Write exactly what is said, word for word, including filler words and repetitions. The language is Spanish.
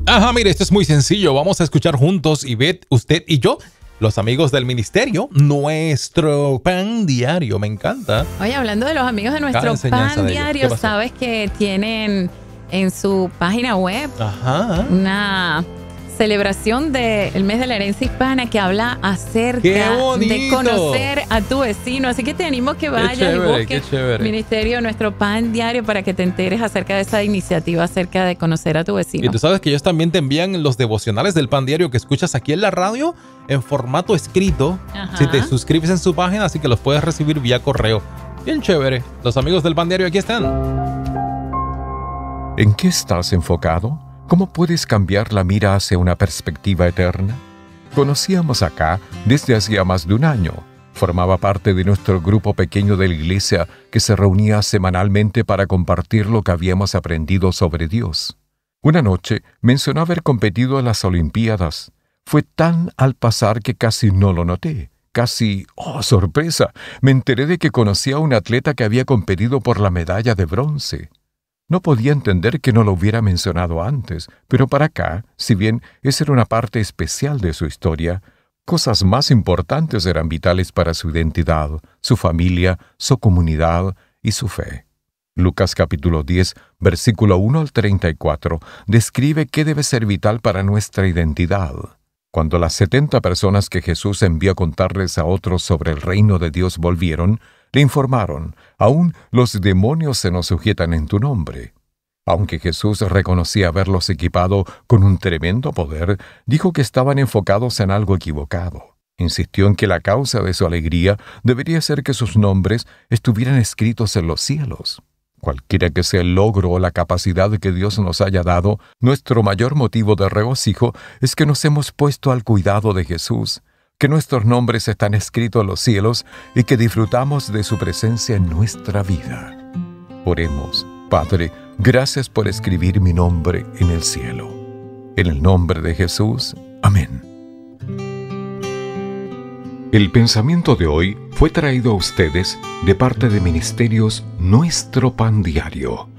Ajá, mire, esto es muy sencillo. Vamos a escuchar juntos, Ivette, usted y yo, los amigos del ministerio, nuestro pan diario. Me encanta. Oye, hablando de los amigos de nuestro pan de diario, sabes que tienen en su página web Ajá. una celebración del mes de la herencia hispana que habla acerca de conocer a tu vecino. Así que te animo a que vayas chévere, y busques el ministerio, nuestro pan diario, para que te enteres acerca de esa iniciativa, acerca de conocer a tu vecino. Y tú sabes que ellos también te envían los devocionales del pan diario que escuchas aquí en la radio en formato escrito. Ajá. Si te suscribes en su página, así que los puedes recibir vía correo. Bien chévere. Los amigos del pan diario aquí están. ¿En qué estás enfocado? ¿Cómo puedes cambiar la mira hacia una perspectiva eterna? Conocíamos acá desde hacía más de un año. Formaba parte de nuestro grupo pequeño de la iglesia que se reunía semanalmente para compartir lo que habíamos aprendido sobre Dios. Una noche mencionó haber competido en las Olimpiadas. Fue tan al pasar que casi no lo noté. Casi, ¡oh, sorpresa! Me enteré de que conocía a un atleta que había competido por la medalla de bronce. No podía entender que no lo hubiera mencionado antes, pero para acá, si bien esa era una parte especial de su historia, cosas más importantes eran vitales para su identidad, su familia, su comunidad y su fe. Lucas capítulo diez, versículo uno al treinta y cuatro, describe qué debe ser vital para nuestra identidad. Cuando las setenta personas que Jesús envió a contarles a otros sobre el reino de Dios volvieron, le informaron: «Aún los demonios se nos sujetan en tu nombre». Aunque Jesús reconocía haberlos equipado con un tremendo poder, dijo que estaban enfocados en algo equivocado. Insistió en que la causa de su alegría debería ser que sus nombres estuvieran escritos en los cielos. Cualquiera que sea el logro o la capacidad que Dios nos haya dado, nuestro mayor motivo de regocijo es que nos hemos puesto al cuidado de Jesús, que nuestros nombres están escritos en los cielos y que disfrutamos de su presencia en nuestra vida. Oremos. Padre, gracias por escribir mi nombre en el cielo. En el nombre de Jesús. Amén. El pensamiento de hoy fue traído a ustedes de parte de Ministerios Nuestro Pan Diario,